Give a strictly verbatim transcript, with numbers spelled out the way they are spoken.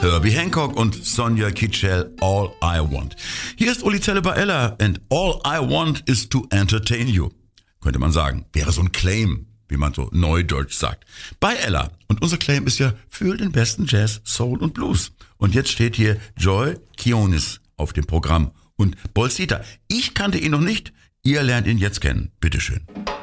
Herbie Hancock und Sonja Kitschel, All I Want. Hier ist Uli Zelle bei Ella and All I Want is to entertain you. Könnte man sagen, wäre so ein Claim, wie man so neudeutsch sagt. Bei Ella. Und unser Claim ist ja für den besten Jazz, Soul und Blues. Und jetzt steht hier Joy Kionis auf dem Programm und Bolsita. Ich kannte ihn noch nicht, ihr lernt ihn jetzt kennen. Bitteschön.